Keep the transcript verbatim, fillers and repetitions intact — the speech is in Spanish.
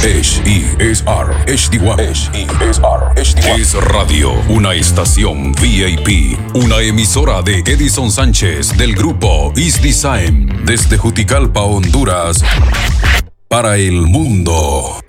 H E S R H D one. H E S R H D one. Es Radio, una estación V I P, una emisora de Edison Sánchez del grupo East Design desde Juticalpa, Honduras, para el mundo.